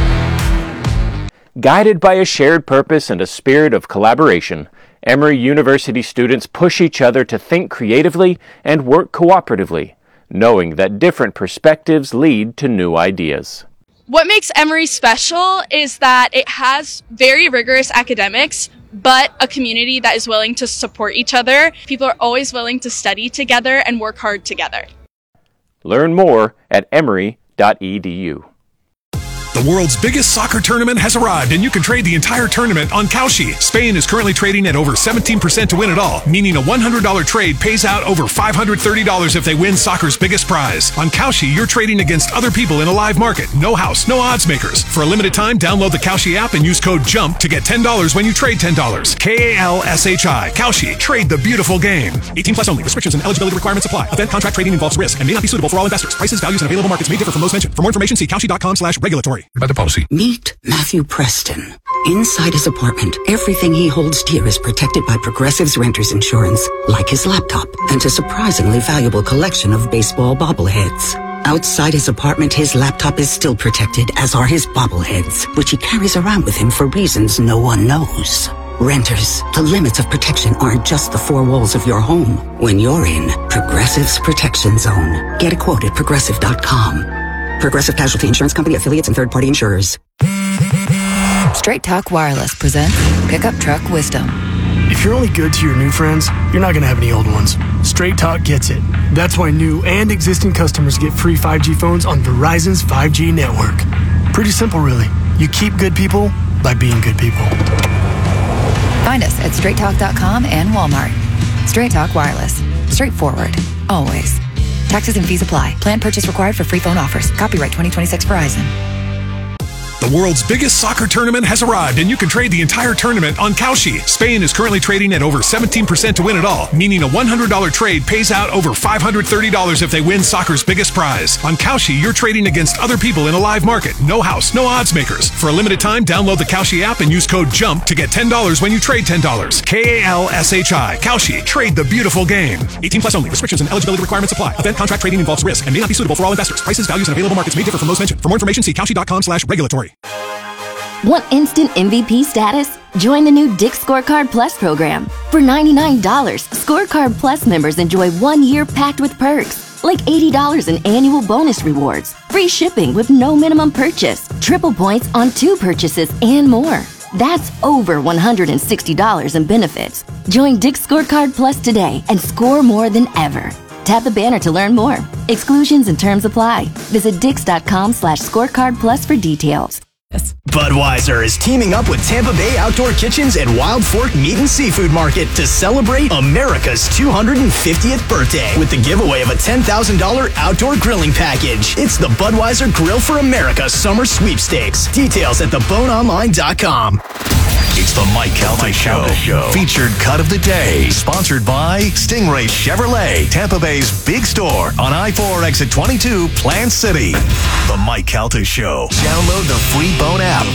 Guided by a shared purpose and a spirit of collaboration, Emory University students push each other to think creatively and work cooperatively, knowing that different perspectives lead to new ideas. What makes Emory special is that it has very rigorous academics, but a community that is willing to support each other. People are always willing to study together and work hard together. Learn more at emory.edu. The world's biggest soccer tournament has arrived, and you can trade the entire tournament on Kalshi. Spain is currently trading at over 17% to win it all, meaning a $100 trade pays out over $530 if they win soccer's biggest prize. On Kalshi, you're trading against other people in a live market. No house, no odds makers. For a limited time, download the Kalshi app and use code JUMP to get $10 when you trade $10. Kalshi. Kalshi. Trade the beautiful game. 18 plus only. Restrictions and eligibility requirements apply. Event contract trading involves risk and may not be suitable for all investors. Prices, values, and available markets may differ from those mentioned. For more information, see kalshi.com/regulatory. By the policy. Meet Matthew Preston. Inside his apartment, everything he holds dear is protected by Progressive's Renters Insurance, like his laptop and a surprisingly valuable collection of baseball bobbleheads. Outside his apartment, his laptop is still protected, as are his bobbleheads, which he carries around with him for reasons no one knows. Renters, the limits of protection aren't just the four walls of your home. When you're in Progressive's Protection Zone, get a quote at Progressive.com. Progressive Casualty Insurance Company, affiliates, and third-party insurers. Straight Talk Wireless presents Pickup Truck Wisdom. If you're only good to your new friends, you're not going to have any old ones. Straight Talk gets it. That's why new and existing customers get free 5G phones on Verizon's 5G network. Pretty simple, really. You keep good people by being good people. Find us at straighttalk.com and Walmart. Straight Talk Wireless. Straightforward. Always. Taxes and fees apply. Plan purchase required for free phone offers. Copyright 2026 Verizon. The world's biggest soccer tournament has arrived, and you can trade the entire tournament on Kalshi. Spain is currently trading at over 17% to win it all, meaning a $100 trade pays out over $530 if they win soccer's biggest prize. On Kalshi, you're trading against other people in a live market. No house, no odds makers. For a limited time, download the Kalshi app and use code JUMP to get $10 when you trade $10. Kalshi. Kalshi. Trade the beautiful game. 18 plus only. Restrictions and eligibility requirements apply. Event contract trading involves risk and may not be suitable for all investors. Prices, values, and available markets may differ from those mentioned. For more information, see kalshi.com/regulatory. Want instant MVP status? Join the new Dick's Scorecard Plus program. For $99, Scorecard Plus members enjoy 1 year packed with perks, like $80 in annual bonus rewards, free shipping with no minimum purchase, triple points on 2 purchases, and more. That's over $160 in benefits. Join Dick's Scorecard Plus today and score more than ever. Tap the banner to learn more. Exclusions and terms apply. Visit Dix.com/scorecard plus for details. Budweiser is teaming up with Tampa Bay Outdoor Kitchens and Wild Fork Meat and Seafood Market to celebrate America's 250th birthday with the giveaway of a $10,000 outdoor grilling package. It's the Budweiser Grill for America Summer Sweepstakes. Details at theboneonline.com. It's the Mike Calta Show. Featured cut of the day. Sponsored by Stingray Chevrolet, Tampa Bay's big store on I-4 exit 22, Plant City. The Mike Calta Show. Download the free Bone app.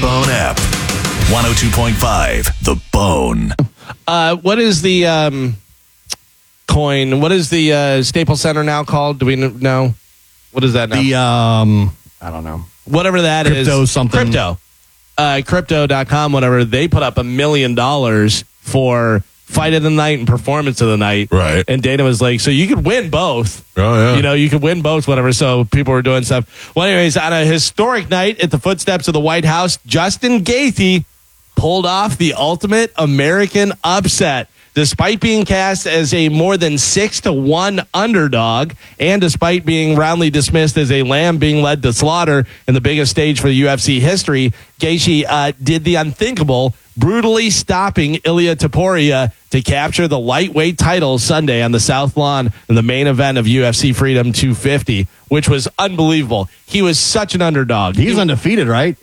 102.5 The Bone. What is the coin? What is the Staples Center now called? Do we know? What is that now? I don't know. Whatever that is. Crypto something. Crypto. Crypto.com, whatever. They put up $1 million for fight of the night and performance of the night. Right. And Dana was like, so you could win both. Oh, yeah. You know, you could win both, whatever. So people were doing stuff. Well, anyways, on a historic night at the footsteps of the White House, Justin Gaethje pulled off the ultimate American upset. Despite being cast as a more than 6-1 underdog, and despite being roundly dismissed as a lamb being led to slaughter in the biggest stage for UFC history, Gaethje did the unthinkable, brutally stopping Ilia Topuria to capture the lightweight title Sunday on the South Lawn in the main event of UFC Freedom 250, which was unbelievable. He was such an underdog. He's undefeated, right?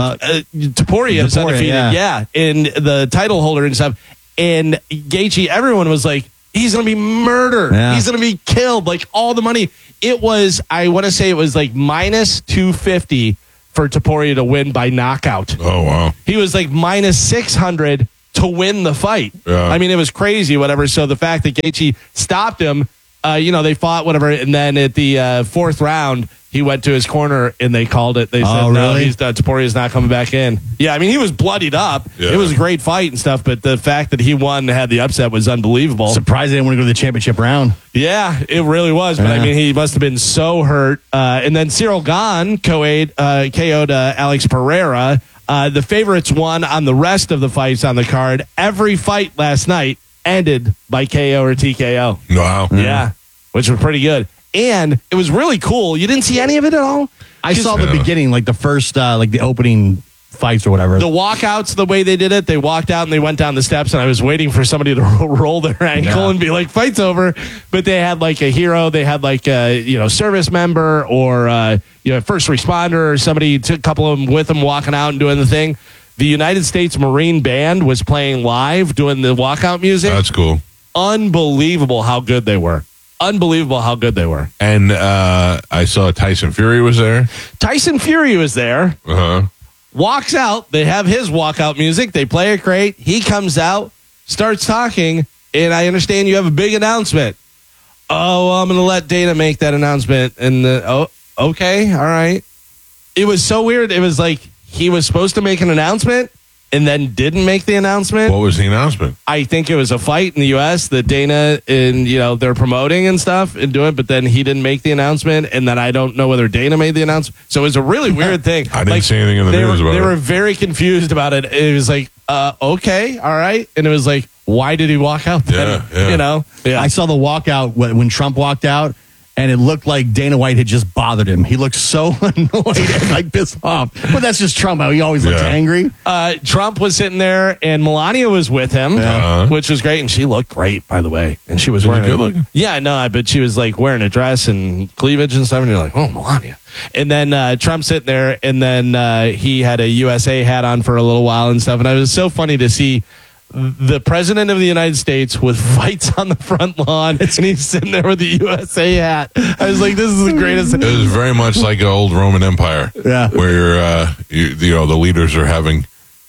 Topuria is undefeated, yeah, in the title holder and stuff. And Gaethje, everyone was like, he's going to be murdered. Yeah. He's going to be killed. Like, all the money. It was, I want to say it was like minus 250 for Topuria to win by knockout. Oh, wow. He was like minus 600 to win the fight. Yeah. I mean, it was crazy, whatever. So the fact that Gaethje stopped him, they fought, whatever. And then at the fourth round, he went to his corner and they called it. They said, no, really? he's done. Topuria's not coming back in. Yeah, I mean, he was bloodied up. Yeah. It was a great fight and stuff, but the fact that he won and had the upset was unbelievable. Surprised they didn't want to go to the championship round. Yeah, it really was. But I mean, he must have been so hurt. And then Cyril Gahn KO'd Alex Pereira. The favorites won on the rest of the fights on the card. Every fight last night ended by KO or TKO. Wow. Yeah, which was pretty good. And it was really cool. You didn't see any of it at all? I saw the beginning, like the first, like the opening fights or whatever. The walkouts, the way they did it, they walked out and they went down the steps, and I was waiting for somebody to roll their ankle and be like, fight's over. But they had like a hero. They had like a service member or first responder or somebody, took a couple of them with them walking out and doing the thing. The United States Marine Band was playing live, doing the walkout music. That's cool. Unbelievable how good they were. Unbelievable how good they were. And I saw Tyson Fury was there. Tyson Fury was there. Uh-huh. Walks out. They have his walkout music. They play it great. He comes out, starts talking, and I understand you have a big announcement. Oh, I'm going to let Dana make that announcement. And okay, all right. It was so weird. It was like he was supposed to make an announcement and then didn't make the announcement. What was the announcement? I think it was a fight in the U.S. that Dana and they're promoting and stuff and doing, but then he didn't make the announcement, and then I don't know whether Dana made the announcement. So it was a really weird thing. I didn't see anything in the news about it. They were very confused about it. It was like, okay, all right, and it was like, why did he walk out then? I saw the walkout when Trump walked out, and it looked like Dana White had just bothered him. He looked so annoyed and like pissed off. But that's just Trump. How he always looks angry. Trump was sitting there, and Melania was with him, which was great. And she looked great, by the way. And she was wearing good looking. Yeah, no, but she was like wearing a dress and cleavage and stuff. And you're like, oh, Melania. And then Trump sitting there, and then he had a USA hat on for a little while and stuff. And it was so funny to see the president of the United States with fights on the front lawn, and he's sitting there with the USA hat. I was like, this is the greatest. It was very much like an old Roman Empire, where the leaders are having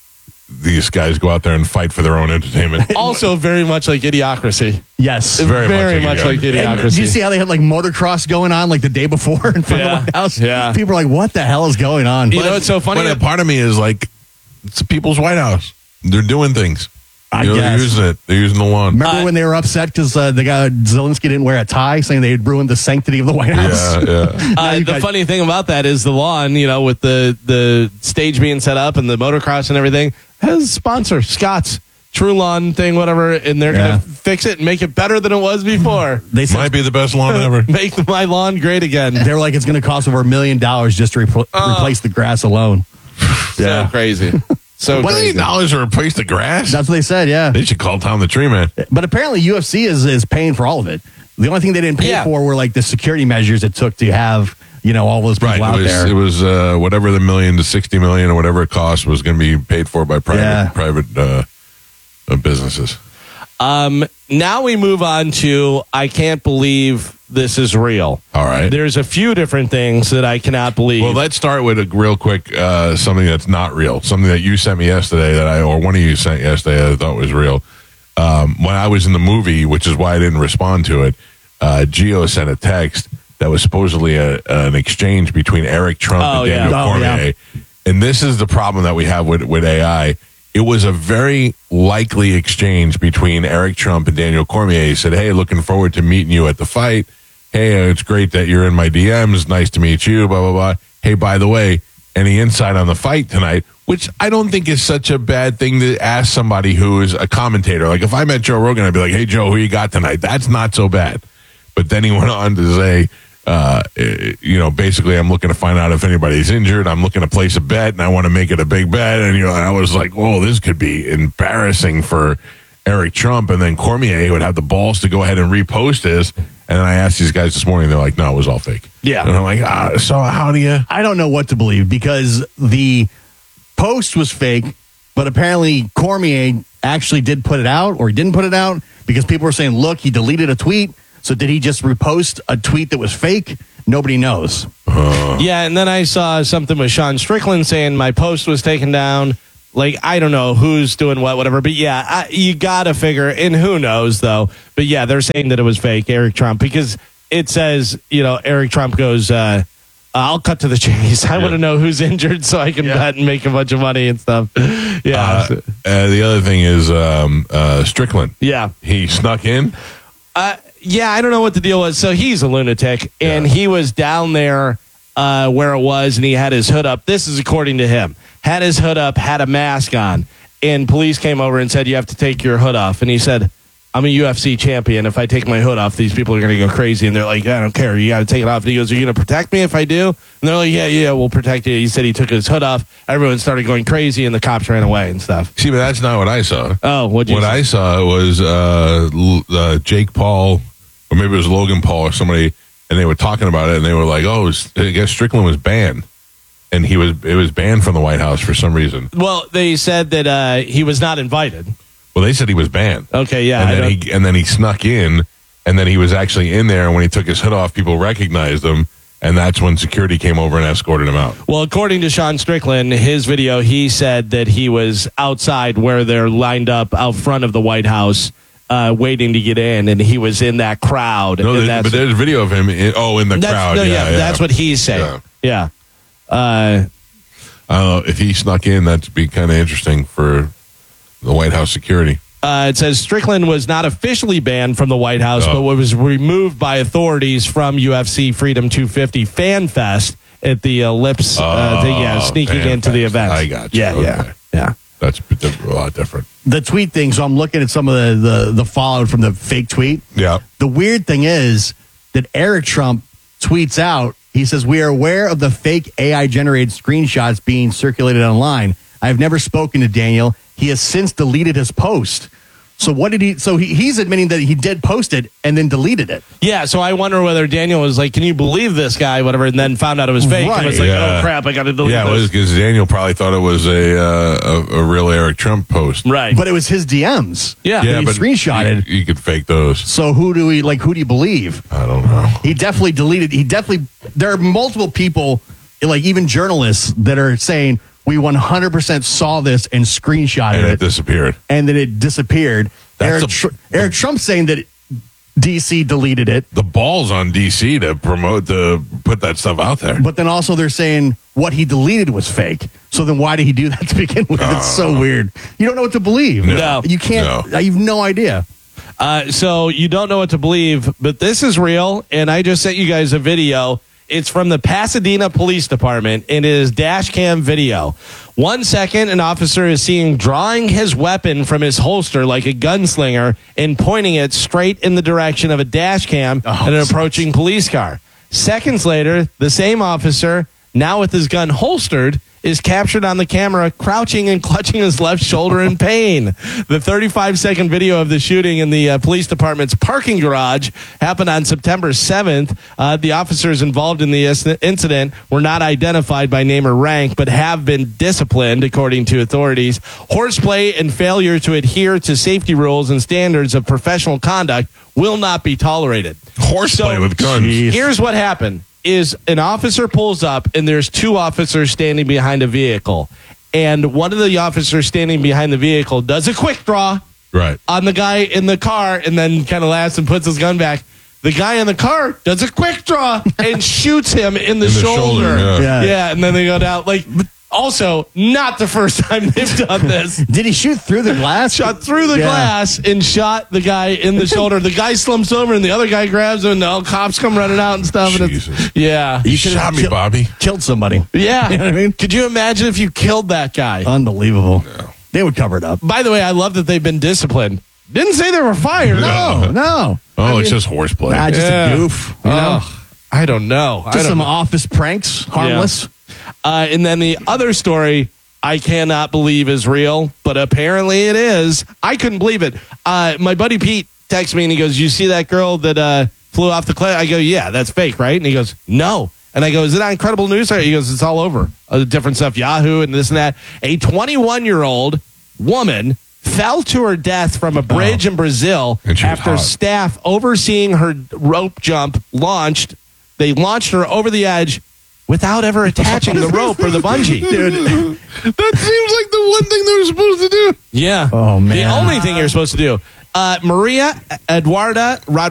these guys go out there and fight for their own entertainment. Also, very much like Idiocracy. Yes, very much like Idiocracy. Did you see how they had like motocross going on like the day before in front of the White House? Yeah, people are like, "What the hell is going on?" It's so funny. But a part of me is like, it's the people's White House. They're doing things. I guess. They're using it. They're using the lawn. Remember when they were upset because the guy Zelensky didn't wear a tie, saying they had ruined the sanctity of the White House? The funny thing about that is the lawn, with the stage being set up and the motocross and everything, has a sponsor, Scott's True Lawn thing, whatever, and they're going to fix it and make it better than it was before. They said, might be the best lawn ever. Make my lawn great again. They're like, it's going to cost over $1 million just to replace the grass alone. So crazy. So $1 million to replace the grass? That's what they said, yeah. They should call Tom the Tree Man. But apparently UFC is paying for all of it. The only thing they didn't pay for were like the security measures it took to have, all those people out there. It was whatever the $1 million to $60 million or whatever it cost was going to be paid for by private businesses. Now we move on to I can't believe this is real. All right. There's a few different things that I cannot believe. Well, let's start with a real quick something that's not real. Something that you sent me yesterday or one of you sent yesterday that I thought was real. When I was in the movie, which is why I didn't respond to it, Gio sent a text that was supposedly an exchange between Eric Trump and Daniel Cormier. And this is the problem that we have with AI. it was a very likely exchange between Eric Trump and Daniel Cormier. He said, hey, looking forward to meeting you at the fight. Hey, it's great that you're in my DMs. Nice to meet you, blah, blah, blah. Hey, by the way, any insight on the fight tonight? Which I don't think is such a bad thing to ask somebody who is a commentator. Like, if I met Joe Rogan, I'd be like, hey, Joe, who you got tonight? That's not so bad. But then he went on to say, basically, I'm looking to find out if anybody's injured. I'm looking to place a bet, and I want to make it a big bet. And I was like, whoa, this could be embarrassing for Eric Trump. And then Cormier would have the balls to go ahead and repost this. And then I asked these guys this morning, they're like, no, it was all fake. Yeah. And I'm like, so how do you? I don't know what to believe because the post was fake, but apparently Cormier actually did put it out, or he didn't put it out, because people were saying, look, he deleted a tweet. So did he just repost a tweet that was fake? Nobody knows. Yeah, and then I saw something with Sean Strickland saying my post was taken down. Like, I don't know who's doing what, whatever. But yeah, you got to figure, and who knows, though. But yeah, they're saying that it was fake, Eric Trump, because it says, Eric Trump goes, I'll cut to the chase. I want to know who's injured so I can bet and make a bunch of money and stuff. Yeah. The other thing is Strickland. Yeah. He snuck in. Yeah, I don't know what the deal was. So he's a lunatic, and he was down there where it was, and he had his hood up. This is according to him. Had his hood up, had a mask on, and police came over and said, you have to take your hood off. And he said, I'm a UFC champion. If I take my hood off, these people are going to go crazy. And they're like, I don't care. You got to take it off. And he goes, are you going to protect me if I do? And they're like, yeah, we'll protect you. He said he took his hood off. Everyone started going crazy, and the cops ran away and stuff. See, but that's not what I saw. Oh, what I saw was Jake Paul, or maybe it was Logan Paul or somebody, and they were talking about it, and they were like, I guess Strickland was banned. And it was banned from the White House for some reason. Well, they said that he was not invited. Well, they said he was banned. Okay, yeah. And then he snuck in, and then he was actually in there, and when he took his hood off, people recognized him, and that's when security came over and escorted him out. Well, according to Sean Strickland, his video, he said that he was outside where they're lined up out front of the White House, waiting to get in, and he was in that crowd. No, but there's a video of him in the crowd. No, that's what he's saying. Yeah. I don't know, if he snuck in, that'd be kind of interesting for the White House security. It says Strickland was not officially banned from the White House, but was removed by authorities from UFC Freedom 250 Fan Fest at the Lips thing. Sneaking into the event. I got you. Yeah. That's a lot different. The tweet thing, so I'm looking at some of the fallout from the fake tweet. Yeah. The weird thing is that Eric Trump tweets out, he says, we are aware of the fake AI-generated screenshots being circulated online. I have never spoken to Daniel. He has since deleted his post. So what did he? So he's admitting that he did post it and then deleted it. Yeah. So I wonder whether Daniel was like, "Can you believe this guy?" Whatever, and then found out it was fake. Right. And was like, "Oh crap, I got to delete this." Yeah, it was because Daniel probably thought it was a real Eric Trump post. Right. But it was his DMs. Yeah. That he screenshotted. You could fake those. So who do you believe? I don't know. He definitely deleted. There are multiple people, like even journalists, that are saying, we 100% saw this and screenshotted and it disappeared. And then it disappeared. Eric Trump saying that DC deleted it. The ball's on DC to put that stuff out there. But then also they're saying what he deleted was fake. So then why did he do that to begin with? It's so weird. You don't know what to believe. No. You can't. No. You have no idea. So you don't know what to believe, but this is real, and I just sent you guys a video. It's from the Pasadena Police Department, and it is dash cam video. 1 second, an officer is seen drawing his weapon from his holster like a gunslinger and pointing it straight in the direction of a dash cam and an approaching police car. Seconds later, the same officer, now with his gun holstered, is captured on the camera crouching and clutching his left shoulder in pain. The 35-second video of the shooting in the police department's parking garage happened on September 7th. The officers involved in the incident were not identified by name or rank, but have been disciplined, according to authorities. Horseplay and failure to adhere to safety rules and standards of professional conduct will not be tolerated. Horseplay with guns. Here's what happened. Is an officer pulls up and there's two officers standing behind a vehicle, and one of the officers standing behind the vehicle does a quick draw on the guy in the car and then kind of laughs and puts his gun back. The guy in the car does a quick draw and shoots him in the shoulder. Yeah. Yeah, and then they go down. Like, Also, not the first time they've done this. Did he shoot through the glass? Shot through the glass and shot the guy in the shoulder. The guy slumps over and the other guy grabs him and the cops come running out and stuff. And yeah. You shot me, Bobby. Killed somebody. Yeah. You know what I mean? Could you imagine if you killed that guy? Unbelievable. No. They would cover it up. By the way, I love that they've been disciplined. Didn't say they were fired. No. Oh, it's just horseplay. Just a goof. You know? I don't know. Just some office pranks. Harmless. Yeah. And then the other story I cannot believe is real, but apparently it is. I couldn't believe it. My buddy Pete texts me and he goes, "You see that girl that flew off the cliff?" I go, "Yeah, that's fake, right?" And he goes, "No." And I go, "Is it on Incredible News?" He goes, "It's all over. Different stuff, Yahoo and this and that." A 21-year-old woman fell to her death from a bridge in Brazil after staff overseeing her rope jump launched. They launched her over the edge without ever attaching the rope or the bungee. Dude, that seems like the one thing they were supposed to do. Yeah. Oh, man. The only thing you're supposed to do. Maria Eduarda Rodriguez